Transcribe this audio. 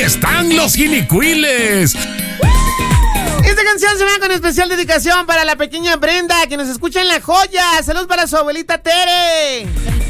están los Jinicuiles. Esta canción se va con especial dedicación para la pequeña Brenda, que nos escucha en La Joya. Saludos para su abuelita Tere.